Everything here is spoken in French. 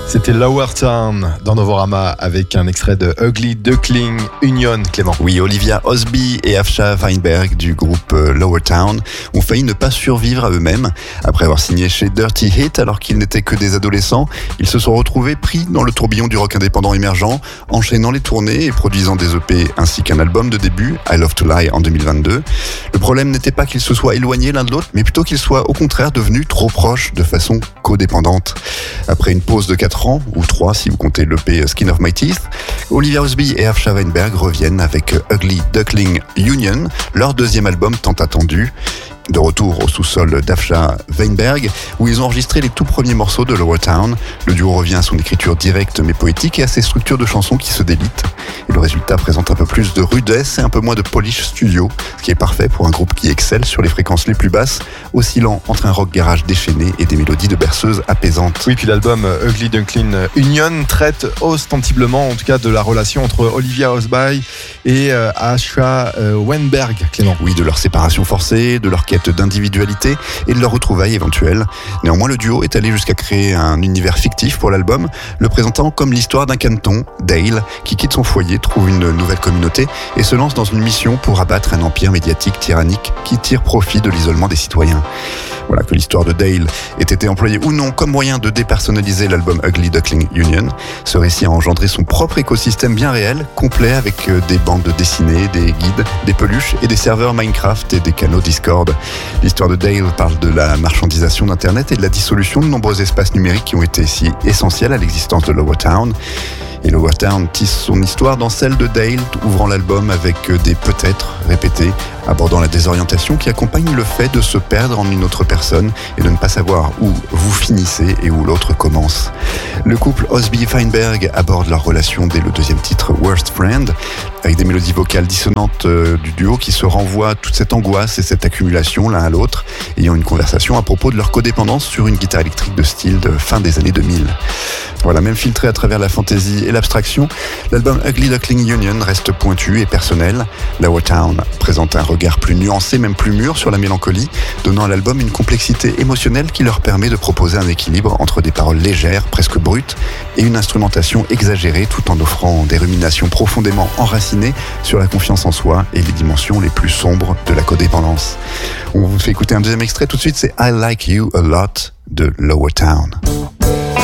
C'était Lower Town dans Novorama avec un extrait de Ugly Duckling Union, Clément. Oui, Olivia Osby et Afsha Weinberg du groupe Lower Town ont failli ne pas survivre à eux-mêmes. Après avoir signé chez Dirty Hit alors qu'ils n'étaient que des adolescents, ils se sont retrouvés pris dans le tourbillon du rock indépendant émergent, enchaînant les tournées et produisant des EP ainsi qu'un album de début, I Love to Lie, en 2022. Le problème n'était pas qu'ils se soient éloignés l'un de l'autre, mais plutôt qu'ils soient au contraire devenus trop proches de façon codépendante. Après une pause de 4 ans, ou 3 si vous comptez l'EP Skin of My Teeth, Olivia Osby et Afsha Weinberg reviennent avec Ugly Duckling Union, leur deuxième album tant attendu. De retour au sous-sol d'Afsha Weinberg, où ils ont enregistré les tout premiers morceaux de Lower Town. Le duo revient à son écriture directe mais poétique et à ses structures de chansons qui se délitent. Et le résultat présente un peu plus de rudesse et un peu moins de polish studio, ce qui est parfait pour un groupe qui excelle sur les fréquences les plus basses, oscillant entre un rock garage déchaîné et des mélodies de berceuse apaisantes. Oui, puis l'album Ugly Duckling Union traite ostensiblement, en tout cas, de la relation entre Olivia Osby et Afsha Weinberg, Clément. Oui, de leur séparation forcée, de leur quête d'individualité et de leur retrouvailles éventuelles. Néanmoins, le duo est allé jusqu'à créer un univers fictif pour l'album, le présentant comme l'histoire d'un caneton, Dale, qui quitte son foyer, trouve une nouvelle communauté et se lance dans une mission pour abattre un empire médiatique tyrannique qui tire profit de l'isolement des citoyens. Voilà, que l'histoire de Dale ait été employée ou non comme moyen de dépersonnaliser l'album Ugly Duckling Union, ce récit a engendré son propre écosystème bien réel, complet avec des bandes dessinées, des guides, des peluches et des serveurs Minecraft et des canaux Discord. L'histoire de Dale parle de la marchandisation d'Internet et de la dissolution de nombreux espaces numériques qui ont été si essentiels à l'existence de Lower Town. Et Lower Town tisse son histoire dans celle de Dale, ouvrant l'album avec des peut-être répétés, abordant la désorientation qui accompagne le fait de se perdre en une autre personne et de ne pas savoir où vous finissez et où l'autre commence. Le couple Osby-Weinberg aborde leur relation dès le deuxième titre, Worst Friend, avec des mélodies vocales dissonantes du duo qui se renvoient toute cette angoisse et cette accumulation l'un à l'autre, ayant une conversation à propos de leur codépendance sur une guitare électrique de style de fin des années 2000. Voilà, même filtré à travers la fantaisie et l'abstraction, l'album Ugly Duckling Union reste pointu et personnel. Lower Town présente un regard plus nuancé, même plus mûr sur la mélancolie, donnant à l'album une complexité émotionnelle qui leur permet de proposer un équilibre entre des paroles légères, presque brutes, et une instrumentation exagérée tout en offrant des ruminations profondément enracinées sur la confiance en soi et les dimensions les plus sombres de la codépendance. On vous fait écouter un deuxième extrait tout de suite, c'est I Like You A Lot de Lower Town.